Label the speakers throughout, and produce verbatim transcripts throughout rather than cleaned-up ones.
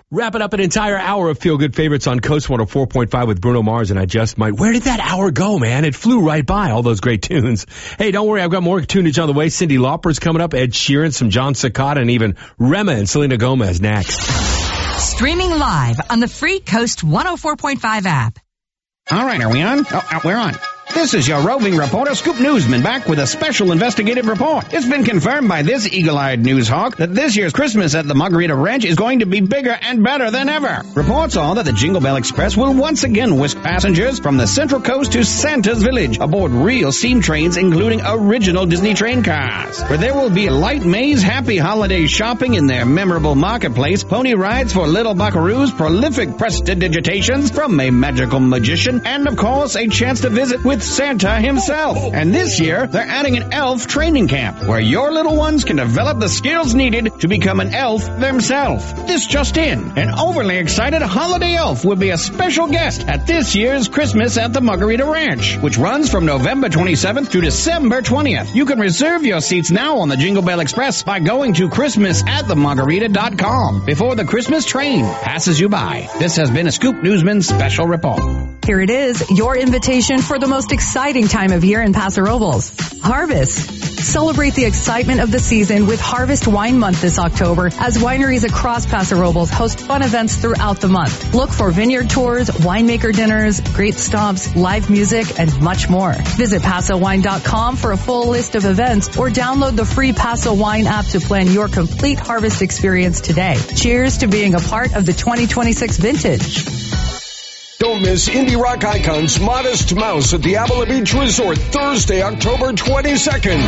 Speaker 1: Wrapping up an entire hour of Feel Good Favorites on Coast one oh four point five with Bruno Mars and I Just Might. Where did that hour go, man? It flew right by, all those great tunes. Hey, don't worry, I've got more tunage on the way. Cyndi Lauper's coming up, Ed Sheeran, some John Cicada, and even Rema and Selena Gomez next.
Speaker 2: Streaming live on the free Coast one oh four point five app.
Speaker 3: All right, are we on? Oh, uh, we're on. This is your roving reporter, Scoop Newsman, back with a special investigative report. It's been confirmed by this eagle-eyed news hawk that this year's Christmas at the Margarita Ranch is going to be bigger and better than ever. Reports are that the Jingle Bell Express will once again whisk passengers from the Central Coast to Santa's Village aboard real steam trains, including original Disney train cars. Where there will be light maze, happy holiday shopping in their memorable marketplace, pony rides for little buckaroos, prolific prestidigitations from a magical magician, and of course a chance to visit with Santa himself. And this year, they're adding an elf training camp where your little ones can develop the skills needed to become an elf themselves. This just in. An overly excited holiday elf will be a special guest at this year's Christmas at the Margarita Ranch, which runs from November twenty-seventh to December twentieth. You can reserve your seats now on the Jingle Bell Express by going to Christmas at the margarita dot com before the Christmas train passes you by. This has been a Scoop Newsman special report.
Speaker 2: Here it is, your invitation for the most exciting time of year in Paso Robles. Harvest. Celebrate the excitement of the season with Harvest Wine Month this October as wineries across Paso Robles host fun events throughout the month. Look for vineyard tours, winemaker dinners, great stops, live music, and much more. Visit Paso Wine dot com for a full list of events or download the free Paso Wine app to plan your complete harvest experience today. Cheers to being a part of the twenty twenty-six vintage.
Speaker 4: Don't miss indie rock icons Modest Mouse at the Avila Beach Resort Thursday, October twenty-second.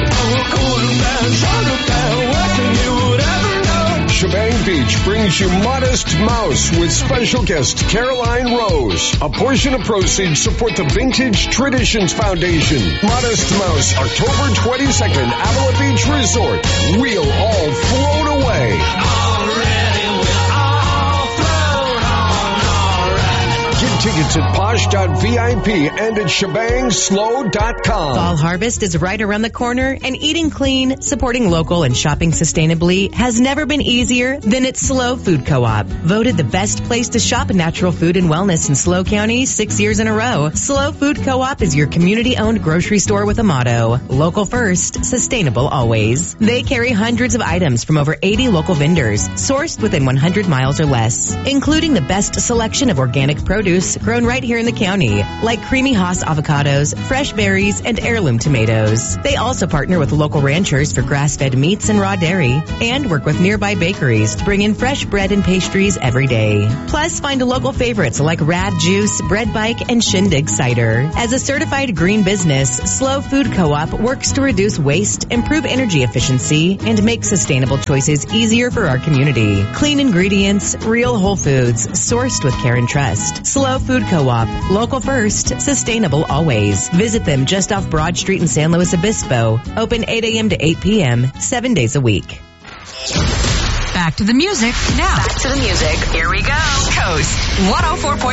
Speaker 4: Shebang Beach brings you Modest Mouse with special guest Caroline Rose. A portion of proceeds support the Vintage Traditions Foundation. Modest Mouse, October twenty-second, Avila Beach Resort. We'll all float away. Tickets at posh dot V I P and at shebang slow dot com.
Speaker 5: Fall harvest is right around the corner, and eating clean, supporting local, and shopping sustainably has never been easier than at Slow Food Co-op. Voted the best place to shop natural food and wellness in Slow County six years in a row. Slow Food Co-op is your community-owned grocery store with a motto: local first, sustainable always. They carry hundreds of items from over eighty local vendors, sourced within one hundred miles or less, including the best selection of organic produce grown right here in the county, like Creamy Haas avocados, fresh berries, and heirloom tomatoes. They also partner with local ranchers for grass-fed meats and raw dairy, and work with nearby bakeries to bring in fresh bread and pastries every day. Plus, find local favorites like Rad Juice, Bread Bike, and Shindig Cider. As a certified green business, Slow Food Co-op works to reduce waste, improve energy efficiency, and make sustainable choices easier for our community. Clean ingredients, real whole foods, sourced with care and trust. Slow Food Co-op. Local first, sustainable always. Visit them just off Broad Street in San Luis Obispo. Open eight a.m. to eight p.m., seven days a week.
Speaker 2: Back to the music now.
Speaker 6: Back to the music. Here we go.
Speaker 2: Coast one oh four point five.